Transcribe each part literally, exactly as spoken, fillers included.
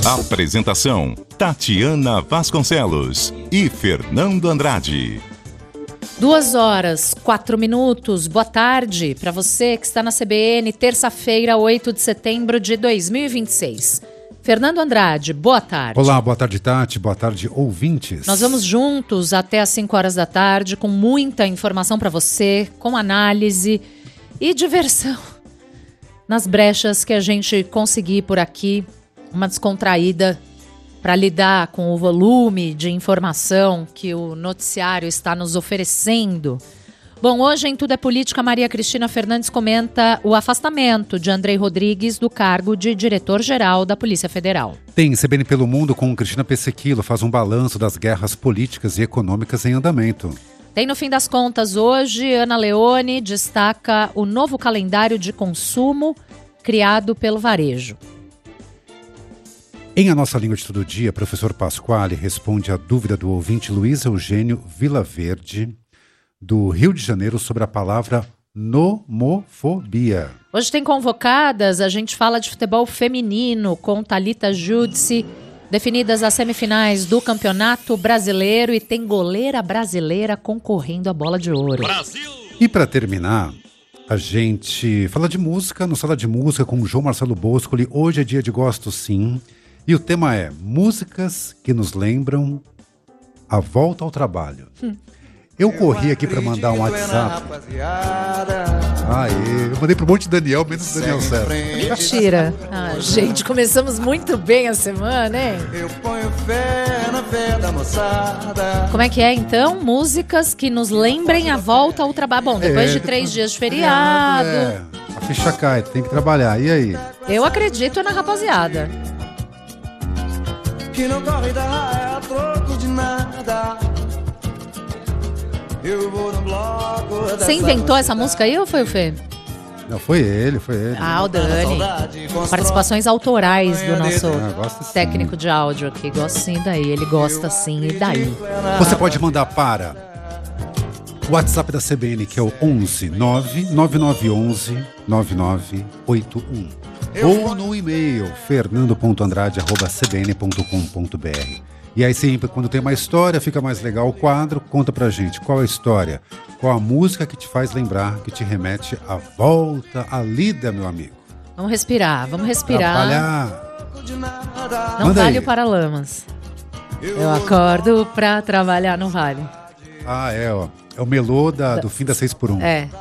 Apresentação: Tatiana Vasconcelos e Fernando Andrade. Duas horas, quatro minutos. Boa tarde para você que está na C B N, terça-feira, oito de setembro de dois mil e vinte e seis. Fernando Andrade, boa tarde. Olá, boa tarde, Tati. Boa tarde, ouvintes. Nós vamos juntos até às cinco horas da tarde com muita informação para você, com análise e diversão nas brechas que a gente conseguir por aqui. Uma descontraída para lidar com o volume de informação que o noticiário está nos oferecendo. Bom, hoje em Tudo é Política, Maria Cristina Fernandes comenta o afastamento de Andrei Rodrigues do cargo de diretor-geral da Polícia Federal. Tem C B N pelo Mundo com Cristina Pessequilo, faz um balanço das guerras políticas e econômicas em andamento. Tem no fim das contas hoje, Ana Leone destaca o novo calendário de consumo criado pelo varejo. Em A Nossa Língua de Todo Dia, professor Pasquale responde à dúvida do ouvinte Luiz Eugênio Vilaverde, do Rio de Janeiro, sobre a palavra nomofobia. Hoje tem convocadas, a gente fala de futebol feminino com Thalita Judice, definidas as semifinais do Campeonato Brasileiro, e tem goleira brasileira concorrendo à Bola de Ouro. Brasil! E para terminar, a gente fala de música, no Sala de Música com o João Marcelo Boscoli. Hoje é dia de Gosto Sim, e o tema é músicas que nos lembram a volta ao trabalho. Hum. Eu corri aqui para mandar um WhatsApp. Aê, eu mandei pro monte de Daniel, menos o Daniel Serra. Mentira. Ah, gente, começamos muito bem a semana, hein? Eu ponho fé na fé da moçada. Como é que é, então? Músicas que nos lembrem a volta ao trabalho. Bom, depois é, de três depois... dias de feriado. É, a ficha cai, tem que trabalhar. E aí? Eu acredito na rapaziada. Que não corre da raia a troco de nada. Eu vou no bloco. Você inventou essa música aí ou foi o Fê? Não, foi ele, foi ele. Ah, o Dani. Participações autorais do nosso ah, técnico de áudio aqui. Gosto sim daí, ele gosta sim e daí. Você pode mandar para o WhatsApp da C B N, que é o onze nove nove nove um um nove nove oito um. Ou no e-mail fernando ponto andrade arroba c b n ponto com ponto b r. E aí sempre, quando tem uma história, fica mais legal o quadro. Conta pra gente qual é a história, qual a música que te faz lembrar, que te remete à volta à lida, meu amigo. Vamos respirar, vamos respirar. Trabalhar. Não Manda vale aí. o Paralamas. Eu acordo pra trabalhar, não vale. Ah, é, ó. É o melô da, do fim da seis por um. É.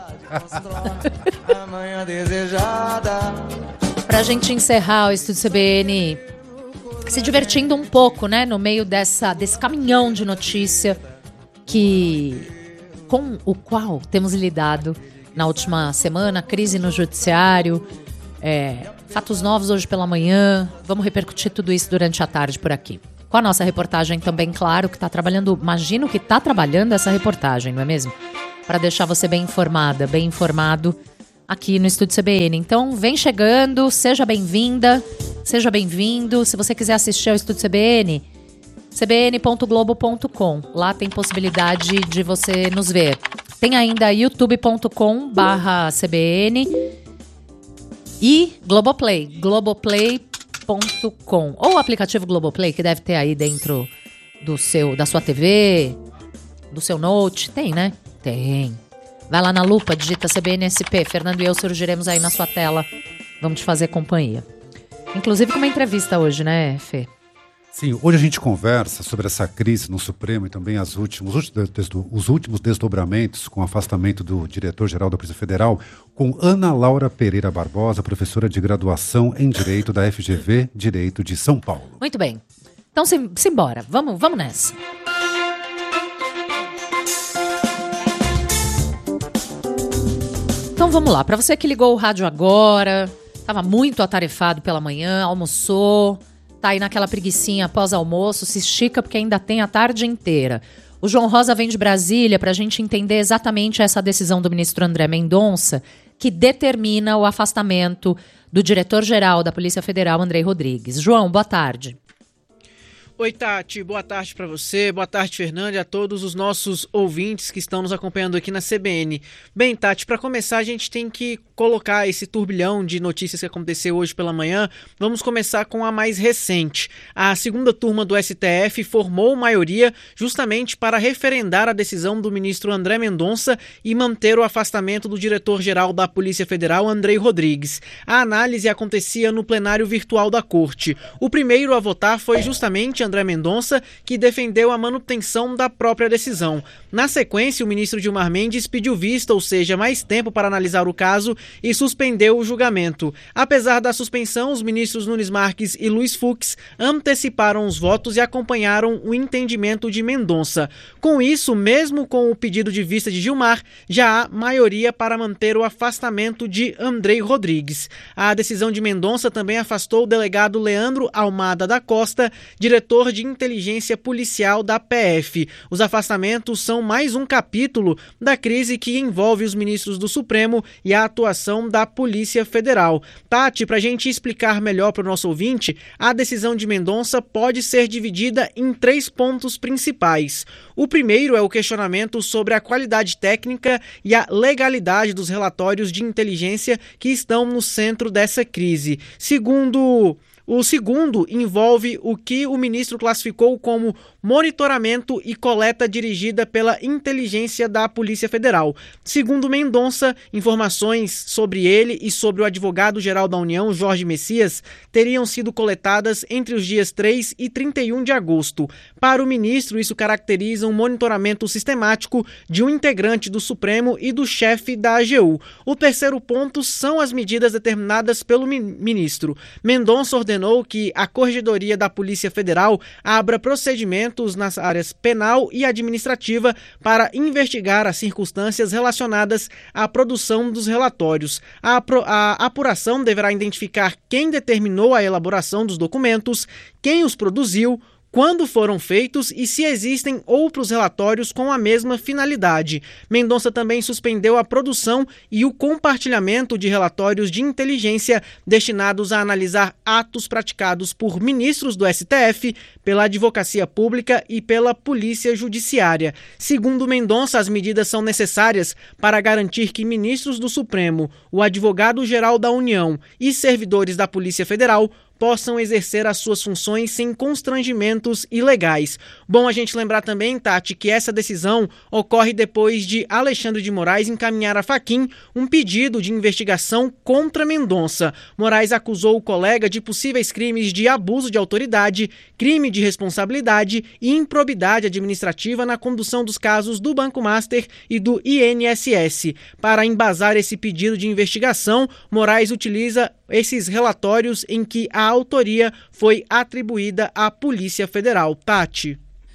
Pra gente encerrar o Estúdio C B N se divertindo um pouco, né, no meio dessa, desse caminhão de notícia que, com o qual temos lidado na última semana, crise no judiciário, é, fatos novos hoje pela manhã. Vamos repercutir tudo isso durante a tarde por aqui. Com a nossa reportagem também, claro, que está trabalhando, imagino que está trabalhando essa reportagem, não é mesmo? Para deixar você bem informada, bem informado aqui no Estúdio C B N. Então, vem chegando, seja bem-vinda, seja bem-vindo. Se você quiser assistir ao Estúdio C B N, c b n ponto globo ponto com. Lá tem possibilidade de você nos ver. Tem ainda youtube ponto com barra c b n e Globoplay, globoplay ponto com. Ou o aplicativo Globoplay, que deve ter aí dentro do seu, da sua T V, do seu note. Tem, né? Tem. Vai lá na lupa, digita C B N S P. Fernando e eu surgiremos aí na sua tela. Vamos te fazer companhia. Inclusive com uma entrevista hoje, né, Fê? Sim, hoje a gente conversa sobre essa crise no Supremo e também as últimos, os últimos desdobramentos com o afastamento do diretor-geral da Polícia Federal, com Ana Laura Pereira Barbosa, professora de graduação em Direito da F G V Direito de São Paulo. Muito bem. Então, sim, simbora. Vamos, vamos nessa. Então vamos lá, para você que ligou o rádio agora, estava muito atarefado pela manhã, almoçou, tá aí naquela preguicinha após almoço, se estica porque ainda tem a tarde inteira. O João Rosa vem de Brasília para a gente entender exatamente essa decisão do ministro André Mendonça, que determina o afastamento do diretor-geral da Polícia Federal, Andrei Rodrigues. João, boa tarde. Oi, Tati, boa tarde para você, boa tarde, Fernando, e a todos os nossos ouvintes que estão nos acompanhando aqui na C B N. Bem, Tati, para começar a gente tem que colocar esse turbilhão de notícias que aconteceu hoje pela manhã. Vamos começar com a mais recente. A segunda turma do S T F formou maioria justamente para referendar a decisão do ministro André Mendonça e manter o afastamento do diretor-geral da Polícia Federal, Andrei Rodrigues. A análise acontecia no plenário virtual da Corte. O primeiro a votar foi justamente André Mendonça, que defendeu a manutenção da própria decisão. Na sequência, o ministro Gilmar Mendes pediu vista, ou seja, mais tempo para analisar o caso e suspendeu o julgamento. Apesar da suspensão, os ministros Nunes Marques e Luiz Fux anteciparam os votos e acompanharam o entendimento de Mendonça. Com isso, mesmo com o pedido de vista de Gilmar, já há maioria para manter o afastamento de Andrei Rodrigues. A decisão de Mendonça também afastou o delegado Leandro Almada da Costa, diretor de inteligência policial da P F. Os afastamentos são mais um capítulo da crise que envolve os ministros do Supremo e a atuação da Polícia Federal. Tati, para a gente explicar melhor para o nosso ouvinte, a decisão de Mendonça pode ser dividida em três pontos principais. O primeiro é o questionamento sobre a qualidade técnica e a legalidade dos relatórios de inteligência que estão no centro dessa crise. Segundo O segundo envolve o que o ministro classificou como monitoramento e coleta dirigida pela inteligência da Polícia Federal. Segundo Mendonça, informações sobre ele e sobre o advogado-geral da União, Jorge Messias, teriam sido coletadas entre os dias três e trinta e um de agosto. Para o ministro, isso caracteriza um monitoramento sistemático de um integrante do Supremo e do chefe da A G U. O terceiro ponto são as medidas determinadas pelo ministro. Mendonça ordenou que a Corregedoria da Polícia Federal abra procedimentos nas áreas penal e administrativa para investigar as circunstâncias relacionadas à produção dos relatórios. A, apro- a apuração deverá identificar quem determinou a elaboração dos documentos, quem os produziu, quando foram feitos e se existem outros relatórios com a mesma finalidade. Mendonça também suspendeu a produção e o compartilhamento de relatórios de inteligência destinados a analisar atos praticados por ministros do S T F, pela Advocacia Pública e pela Polícia Judiciária. Segundo Mendonça, as medidas são necessárias para garantir que ministros do Supremo, o Advogado-Geral da União e servidores da Polícia Federal possam exercer as suas funções sem constrangimentos ilegais. Bom a gente lembrar também, Tati, que essa decisão ocorre depois de Alexandre de Moraes encaminhar a Fachin um pedido de investigação contra Mendonça. Moraes acusou o colega de possíveis crimes de abuso de autoridade, crime de responsabilidade e improbidade administrativa na condução dos casos do Banco Master e do I N S S. Para embasar esse pedido de investigação, Moraes utiliza esses relatórios em que a autoria foi atribuída à Polícia Federal. Tati.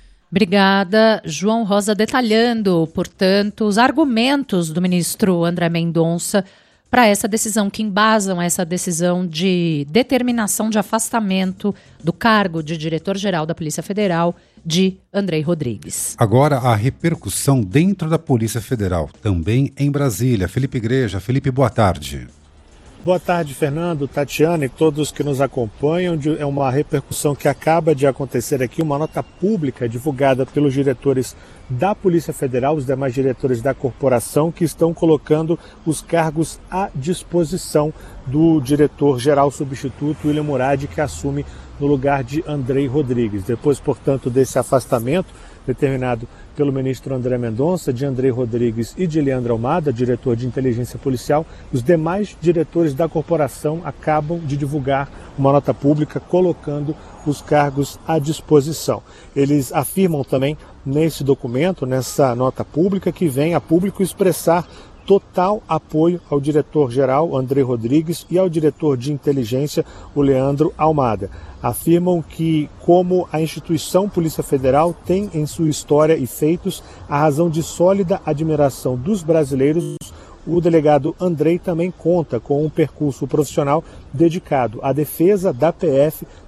Obrigada, João Rosa, detalhando, portanto, os argumentos do ministro André Mendonça para essa decisão, que embasam essa decisão de determinação de afastamento do cargo de diretor-geral da Polícia Federal de Andrei Rodrigues. Agora, a repercussão dentro da Polícia Federal, também em Brasília. Felipe Igreja. Felipe, boa tarde. Boa tarde, Fernando, Tatiana e todos que nos acompanham. É uma repercussão que acaba de acontecer aqui, uma nota pública divulgada pelos diretores da Polícia Federal, os demais diretores da corporação, que estão colocando os cargos à disposição do diretor-geral substituto, William Murad, que assume no lugar de Andrei Rodrigues. Depois, portanto, desse afastamento determinado pelo ministro André Mendonça, de Andrei Rodrigues e de Leandro Almada, diretor de inteligência policial, os demais diretores da corporação acabam de divulgar uma nota pública colocando os cargos à disposição. Eles afirmam também nesse documento, nessa nota pública, que vem a público expressar total apoio ao diretor-geral Andrei Rodrigues e ao diretor de inteligência, o Leandro Almada. Afirmam que, como a instituição Polícia Federal tem em sua história e feitos a razão de sólida admiração dos brasileiros, o delegado Andrei também conta com um percurso profissional dedicado à defesa da P F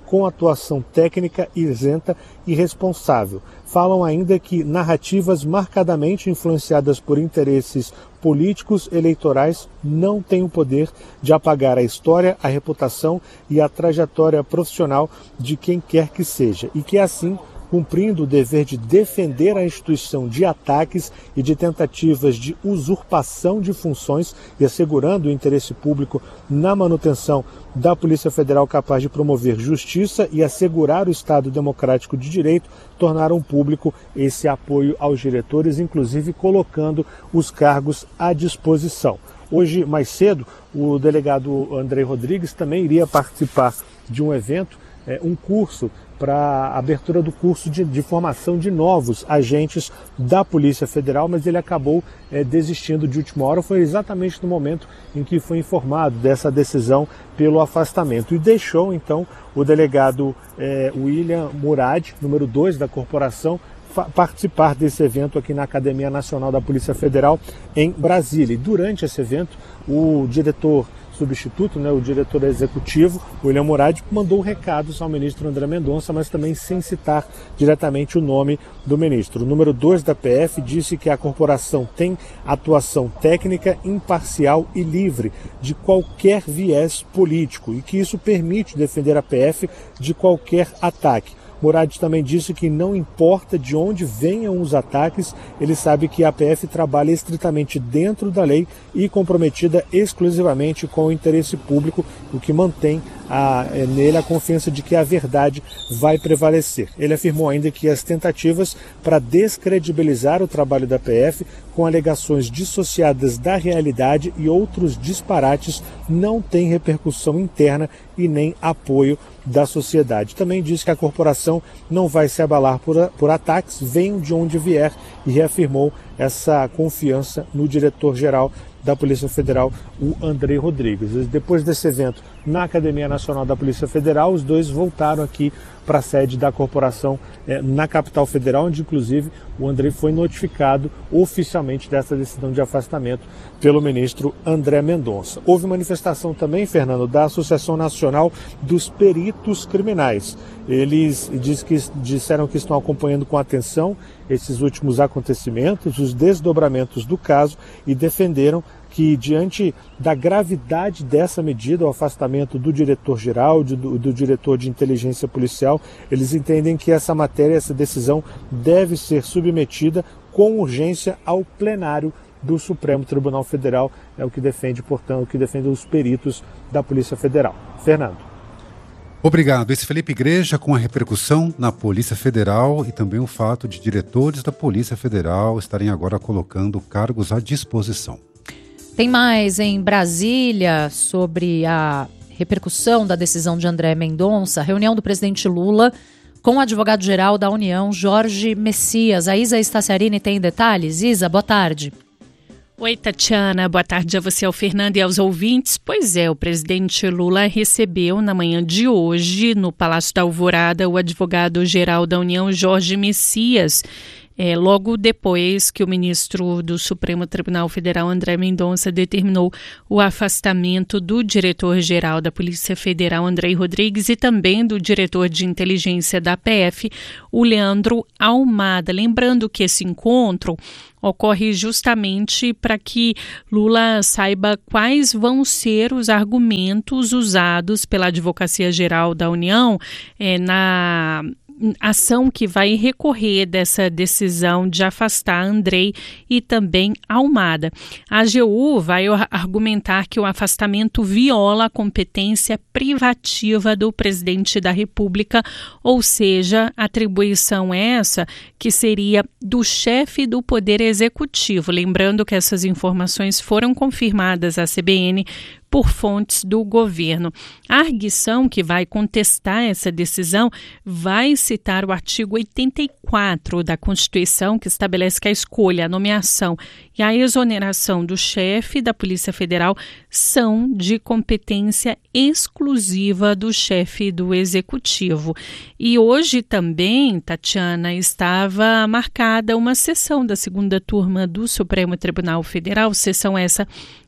com atuação técnica isenta e responsável. Falam ainda que narrativas marcadamente influenciadas por interesses políticos eleitorais não têm o poder de apagar a história, a reputação e a trajetória profissional de quem quer que seja, e que assim, cumprindo o dever de defender a instituição de ataques e de tentativas de usurpação de funções e assegurando o interesse público na manutenção da Polícia Federal capaz de promover justiça e assegurar o Estado democrático de direito, tornaram público esse apoio aos diretores, inclusive colocando os cargos à disposição. Hoje, mais cedo, o delegado André Rodrigues também iria participar de um evento, é, um curso para a abertura do curso de, de formação de novos agentes da Polícia Federal, mas ele acabou é, desistindo de última hora. Foi exatamente no momento em que foi informado dessa decisão pelo afastamento e deixou então o delegado é, William Murad, número dois da corporação, participar desse evento aqui na Academia Nacional da Polícia Federal em Brasília. E durante esse evento, o diretor substituto, né, o diretor executivo, William Murad, mandou recados ao ministro André Mendonça, mas também sem citar diretamente o nome do ministro. O número dois da P F disse que a corporação tem atuação técnica, imparcial e livre de qualquer viés político e que isso permite defender a P F de qualquer ataque. Murad também disse que não importa de onde venham os ataques, ele sabe que a P F trabalha estritamente dentro da lei e comprometida exclusivamente com o interesse público, o que mantém a, é, nele a confiança de que a verdade vai prevalecer. Ele afirmou ainda que as tentativas para descredibilizar o trabalho da P F com alegações dissociadas da realidade e outros disparates não têm repercussão interna e nem apoio da sociedade. Também disse que a corporação não vai se abalar por, por ataques, venham de onde vier, e reafirmou essa confiança no diretor-geral da Polícia Federal, o André Rodrigues. Depois desse evento na Academia Nacional da Polícia Federal, os dois voltaram aqui para a sede da corporação eh, na capital federal, onde inclusive o André foi notificado oficialmente dessa decisão de afastamento pelo ministro André Mendonça. Houve manifestação também, Fernando, da Associação Nacional dos Peritos Criminais. Eles diz que, disseram que estão acompanhando com atenção esses últimos acontecimentos, os desdobramentos do caso, e defenderam que, diante da gravidade dessa medida, o afastamento do diretor-geral, do, do diretor de inteligência policial, eles entendem que essa matéria, essa decisão deve ser submetida com urgência ao plenário do Supremo Tribunal Federal, é o que defende, portanto, o que defende os peritos da Polícia Federal. Fernando. Obrigado. Esse Felipe Igreja com a repercussão na Polícia Federal e também o fato de diretores da Polícia Federal estarem agora colocando cargos à disposição. Tem mais em Brasília sobre a repercussão da decisão de André Mendonça, reunião do presidente Lula com o advogado-geral da União, Jorge Messias. A Isa Staciarini tem detalhes. Isa, boa tarde. Oi, Tatiana. Boa tarde a você, ao Fernando e aos ouvintes. Pois é, o presidente Lula recebeu na manhã de hoje, no Palácio da Alvorada, o advogado-geral da União, Jorge Messias. É, logo depois que o ministro do Supremo Tribunal Federal, André Mendonça, determinou o afastamento do diretor-geral da Polícia Federal, André Rodrigues, e também do diretor de inteligência da P F, o Leandro Almada. Lembrando que esse encontro ocorre justamente para que Lula saiba quais vão ser os argumentos usados pela Advocacia Geral da União é, na ação que vai recorrer dessa decisão de afastar Andrei e também Almada. A A G U vai argumentar que o afastamento viola a competência privativa do presidente da República, ou seja, atribuição essa que seria do chefe do Poder Executivo. Lembrando que essas informações foram confirmadas à C B N por fontes do governo. A arguição que vai contestar essa decisão vai citar o artigo oitenta e quatro da Constituição, que estabelece que a escolha, a nomeação e a exoneração do chefe da Polícia Federal são de competência exclusiva do chefe do Executivo. E hoje também, Tatiana, estava marcada uma sessão da segunda turma do Supremo Tribunal Federal, sessão essa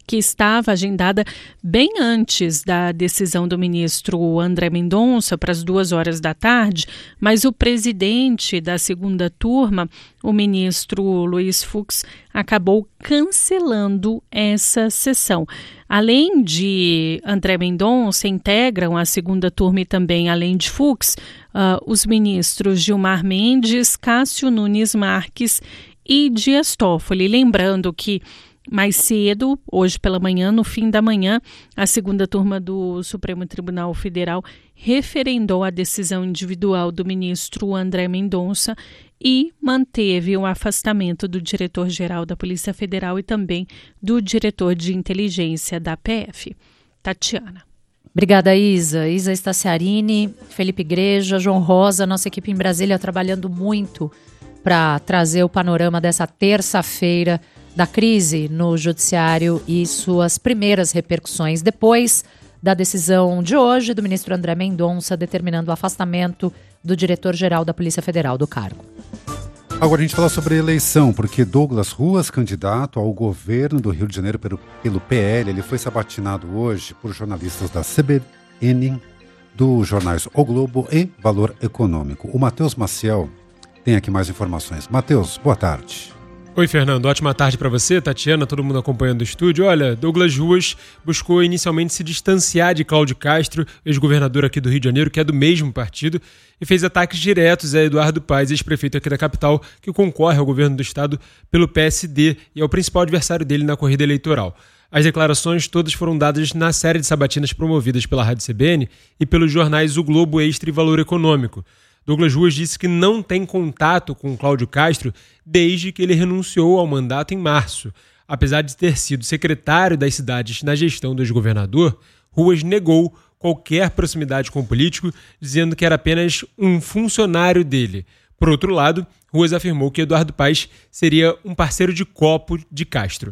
que estava agendada bem antes da decisão do ministro André Mendonça para as duas horas da tarde, mas o presidente da segunda turma, o ministro Luiz Fux, acabou cancelando essa sessão. Além de André Mendonça, integram a segunda turma e também, além de Fux, uh, os ministros Gilmar Mendes, Cássio Nunes Marques e Dias Toffoli. Lembrando que mais cedo, hoje pela manhã, no fim da manhã, a segunda turma do Supremo Tribunal Federal referendou a decisão individual do ministro André Mendonça e manteve o afastamento do diretor-geral da Polícia Federal e também do diretor de inteligência da P F. Tatiana. Obrigada, Isa. Isa Staciarini, Felipe Igreja, João Rosa, nossa equipe em Brasília trabalhando muito para trazer o panorama dessa terça-feira da crise no judiciário e suas primeiras repercussões depois da decisão de hoje do ministro André Mendonça determinando o afastamento do diretor-geral da Polícia Federal do cargo. Agora a gente fala sobre eleição, porque Douglas Ruas, candidato ao governo do Rio de Janeiro pelo, pelo P L, ele foi sabatinado hoje por jornalistas da C B N, dos jornais O Globo e Valor Econômico. O Matheus Maciel tem aqui mais informações. Matheus, boa tarde. Oi, Fernando. Ótima tarde para você, Tatiana, todo mundo acompanhando o estúdio. Olha, Douglas Ruas buscou inicialmente se distanciar de Cláudio Castro, ex-governador aqui do Rio de Janeiro, que é do mesmo partido, e fez ataques diretos a Eduardo Paes, ex-prefeito aqui da capital, que concorre ao governo do estado pelo P S D e é o principal adversário dele na corrida eleitoral. As declarações todas foram dadas na série de sabatinas promovidas pela Rádio C B N e pelos jornais O Globo, Extra e Valor Econômico. Douglas Ruas disse que não tem contato com Cláudio Castro desde que ele renunciou ao mandato em março. Apesar de ter sido secretário das cidades na gestão do ex-governador, Ruas negou qualquer proximidade com o político, dizendo que era apenas um funcionário dele. Por outro lado, Ruas afirmou que Eduardo Paes seria um parceiro de copo de Castro.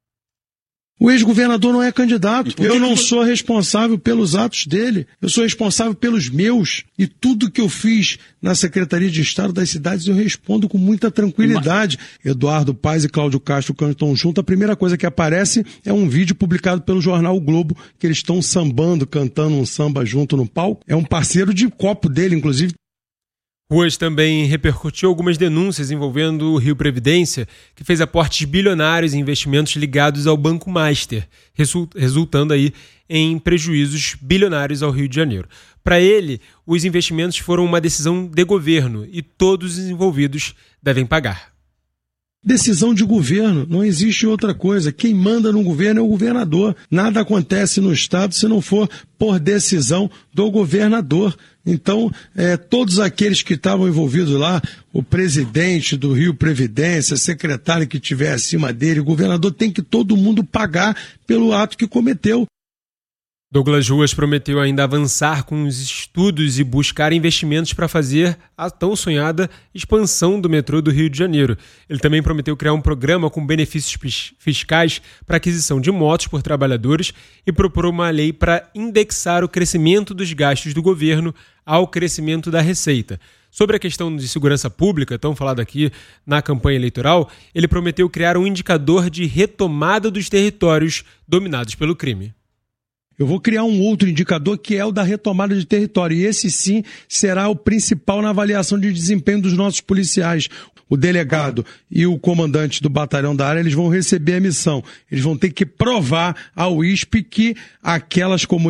O ex-governador não é candidato. Eu não sou responsável pelos atos dele. Eu sou responsável pelos meus. E tudo que eu fiz na Secretaria de Estado das cidades eu respondo com muita tranquilidade. Mas... Eduardo Paes e Cláudio Castro cantam junto. A primeira coisa que aparece é um vídeo publicado pelo jornal O Globo, que eles estão sambando, cantando um samba junto no palco. É um parceiro de copo dele, inclusive. Ruas também repercutiu algumas denúncias envolvendo o Rio Previdência, que fez aportes bilionários em investimentos ligados ao Banco Master, resultando aí em prejuízos bilionários ao Rio de Janeiro. Para ele, os investimentos foram uma decisão de governo e todos os envolvidos devem pagar. Decisão de governo, não existe outra coisa. Quem manda no governo é o governador. Nada acontece no Estado se não for por decisão do governador. Então, é, todos aqueles que estavam envolvidos lá, o presidente do Rio Previdência, secretário que estiver acima dele, o governador, tem que todo mundo pagar pelo ato que cometeu. Douglas Ruas prometeu ainda avançar com os estudos e buscar investimentos para fazer a tão sonhada expansão do metrô do Rio de Janeiro. Ele também prometeu criar um programa com benefícios fiscais para aquisição de motos por trabalhadores e propor uma lei para indexar o crescimento dos gastos do governo ao crescimento da receita. Sobre a questão de segurança pública, tão falada aqui na campanha eleitoral, ele prometeu criar um indicador de retomada dos territórios dominados pelo crime. Eu vou criar um outro indicador que é o da retomada de território. E esse sim será o principal na avaliação de desempenho dos nossos policiais. O delegado e o comandante do batalhão da área, eles vão receber a missão. Eles vão ter que provar ao I S P que aquelas comunidades